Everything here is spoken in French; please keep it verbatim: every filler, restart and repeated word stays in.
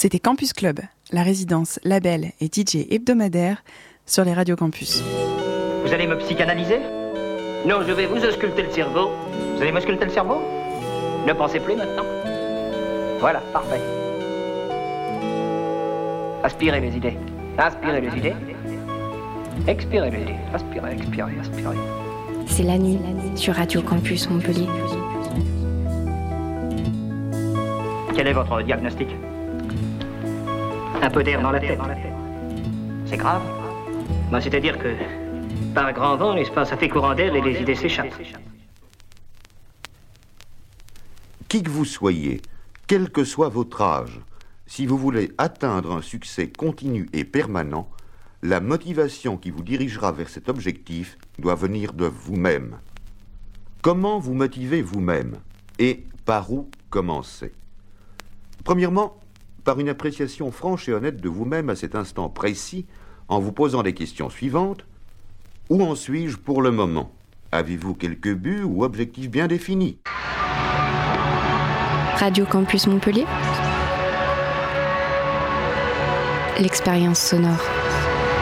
C'était Campus Club, la résidence, label et D J hebdomadaire sur les radios campus. Vous allez me psychanalyser ? Non, je vais vous ausculter le cerveau. Vous allez m'ausculter le cerveau ? Ne pensez plus maintenant ? Voilà, parfait. Aspirez les idées. Inspirez les idées. Expirez les idées. Aspirez, expirez, aspirez. C'est la nuit sur Radio Campus Montpellier. Quel est votre diagnostic ? Un peu d'air dans la tête. C'est grave ? Ben, c'est-à-dire que, par grand vent, n'est-ce pas, ça fait courant d'air et les idées s'échappent. Qui que vous soyez, quel que soit votre âge, si vous voulez atteindre un succès continu et permanent, la motivation qui vous dirigera vers cet objectif doit venir de vous-même. Comment vous motivez vous-même et par où commencer ? Premièrement, par une appréciation franche et honnête de vous-même à cet instant précis, en vous posant les questions suivantes. Où en suis-je pour le moment ? Avez-vous quelques buts ou objectifs bien définis ? Radio Campus Montpellier. L'expérience sonore.